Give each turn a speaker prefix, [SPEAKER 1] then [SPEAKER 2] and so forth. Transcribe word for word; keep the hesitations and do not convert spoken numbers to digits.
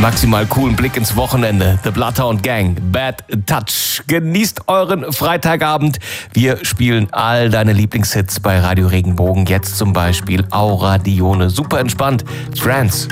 [SPEAKER 1] maximal coolen Blick ins Wochenende. The Bloodhound Gang, Bad Touch. Genießt euren Freitagabend. Wir spielen all deine Lieblingshits bei Radio Regenbogen. Jetzt zum Beispiel Aura Dione. Super entspannt. Trance.